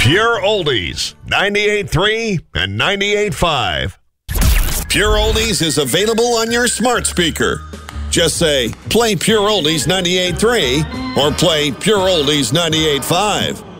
Pure Oldies, 98.3 and 98.5. Pure Oldies is available on your smart speaker. Just say, play Pure Oldies 98.3 or play Pure Oldies 98.5.